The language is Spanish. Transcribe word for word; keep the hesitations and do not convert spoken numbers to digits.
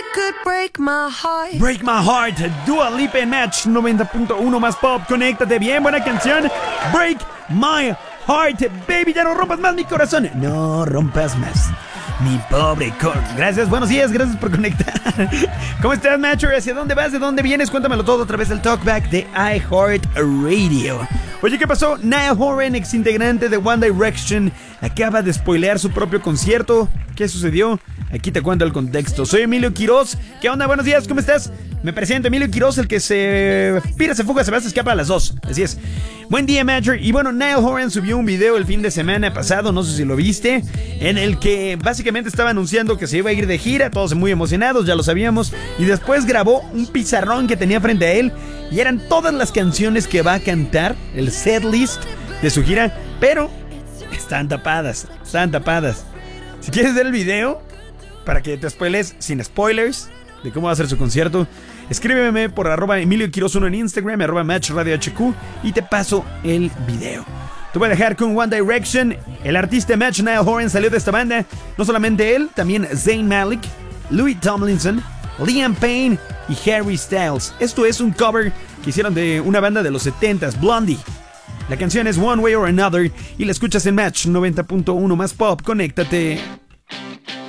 could break my heart. Break My Heart, Dua Lipa en Match noventa punto uno más pop. Conéctate bien, buena canción. Break My Heart, baby, ya no rompas más mi corazón. No rompas más mi pobre corazón. Gracias, buenos días, gracias por conectar. ¿Cómo estás, Matcher? ¿Hacia dónde vas? ¿De dónde vienes? Cuéntamelo todo a través del Talkback de iHeartRadio. Oye, ¿qué pasó? Niall Horan, ex integrante de One Direction, acaba de spoilear su propio concierto. ¿Qué sucedió? Aquí te cuento el contexto. Soy Emilio Quiroz. ¿Qué onda? Buenos días, ¿cómo estás? Me presento, Emilio Quiroz, el que se pira, se fuga, se va, se escapa a las dos. Así es. Buen día, Matcher. Y bueno, Niall Horan subió un video el fin de semana pasado, no sé si lo viste, en el que básicamente estaba anunciando que se iba a ir de gira, todos muy emocionados, ya lo sabíamos, y después grabó un pizarrón que tenía frente a él, y eran todas las canciones que va a cantar, el setlist de su gira, pero están tapadas, están tapadas. Si quieres ver el video, para que te spoiles sin spoilers de cómo va a ser su concierto, escríbeme por arroba Emilio Quiroz uno en Instagram, arroba Match Radio H Q, y te paso el video. Te voy a dejar con One Direction. El artista Match Niall Horan salió de esta banda. No solamente él, también Zayn Malik, Louis Tomlinson, Liam Payne y Harry Styles. Esto es un cover que hicieron de una banda de los setentas, Blondie. La canción es One Way or Another y la escuchas en Match noventa punto uno más pop. Conéctate.